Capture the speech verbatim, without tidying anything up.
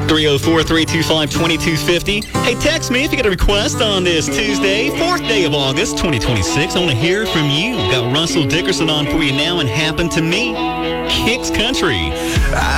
three oh four, three two five, two two five oh. Hey, text me if you got a request on this Tuesday, fourth day of August, twenty twenty-six. I want to hear from you. Got Russell Dickerson on for you now and Happen to Me. Kicks Country. I